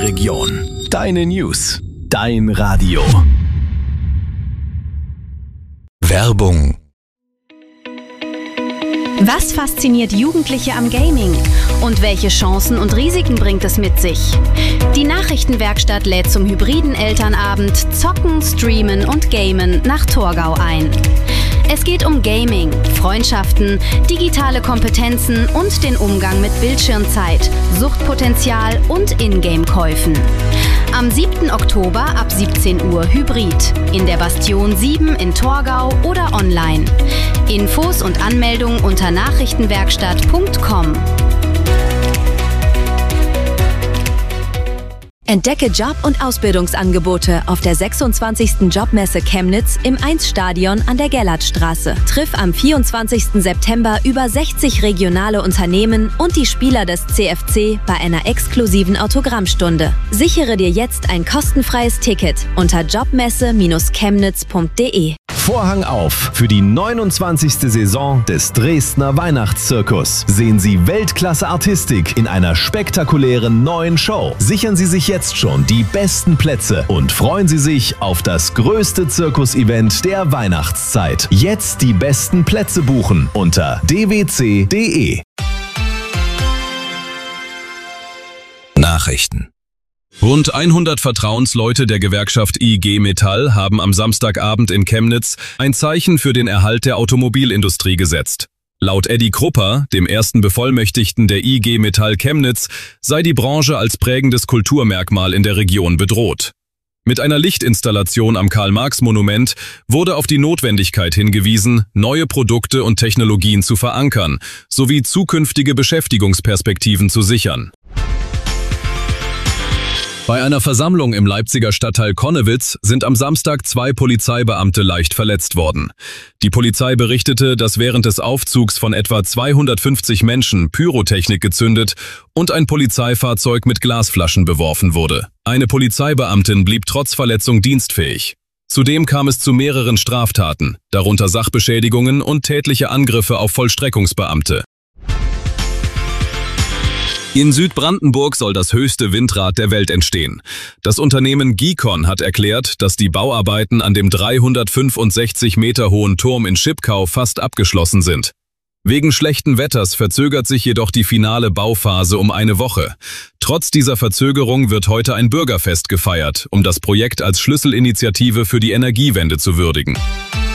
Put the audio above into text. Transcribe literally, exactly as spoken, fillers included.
Region. Deine News. Dein Radio. Werbung. Was fasziniert Jugendliche am Gaming? Und welche Chancen und Risiken bringt es mit sich? Die Nachrichtenwerkstatt lädt zum hybriden Elternabend Zocken, Streamen und Gamen nach Torgau ein. Es geht um Gaming, Freundschaften, digitale Kompetenzen und den Umgang mit Bildschirmzeit, Suchtpotenzial und Ingame-Käufen. Am siebten Oktober ab siebzehn Uhr Hybrid in der Bastion sieben in Torgau oder online. Infos und Anmeldung unter nachrichtenwerkstatt punkt com. Entdecke Job- und Ausbildungsangebote auf der sechsundzwanzigsten Jobmesse Chemnitz im eins Stadion an der Gellertstraße. Triff am vierundzwanzigsten September über sechzig regionale Unternehmen und die Spieler des C F C bei einer exklusiven Autogrammstunde. Sichere dir jetzt ein kostenfreies Ticket unter jobmesse Bindestrich chemnitz punkt de. Vorhang auf für die neunundzwanzigste Saison des Dresdner Weihnachtszirkus. Sehen Sie Weltklasse-Artistik in einer spektakulären neuen Show. Sichern Sie sich jetzt schon die besten Plätze und freuen Sie sich auf das größte Zirkus-Event der Weihnachtszeit. Jetzt die besten Plätze buchen unter d w c punkt de. Nachrichten. Rund hundert Vertrauensleute der Gewerkschaft I G Metall haben am Samstagabend in Chemnitz ein Zeichen für den Erhalt der Automobilindustrie gesetzt. Laut Eddie Krupper, dem ersten Bevollmächtigten der I G Metall Chemnitz, sei die Branche als prägendes Kulturmerkmal in der Region bedroht. Mit einer Lichtinstallation am Karl-Marx-Monument wurde auf die Notwendigkeit hingewiesen, neue Produkte und Technologien zu verankern, sowie zukünftige Beschäftigungsperspektiven zu sichern. Bei einer Versammlung im Leipziger Stadtteil Connewitz sind am Samstag zwei Polizeibeamte leicht verletzt worden. Die Polizei berichtete, dass während des Aufzugs von etwa zweihundertfünfzig Menschen Pyrotechnik gezündet und ein Polizeifahrzeug mit Glasflaschen beworfen wurde. Eine Polizeibeamtin blieb trotz Verletzung dienstfähig. Zudem kam es zu mehreren Straftaten, darunter Sachbeschädigungen und tätliche Angriffe auf Vollstreckungsbeamte. In Südbrandenburg soll das höchste Windrad der Welt entstehen. Das Unternehmen Gicon hat erklärt, dass die Bauarbeiten an dem dreihundertfünfundsechzig Meter hohen Turm in Schipkau fast abgeschlossen sind. Wegen schlechten Wetters verzögert sich jedoch die finale Bauphase um eine Woche. Trotz dieser Verzögerung wird heute ein Bürgerfest gefeiert, um das Projekt als Schlüsselinitiative für die Energiewende zu würdigen.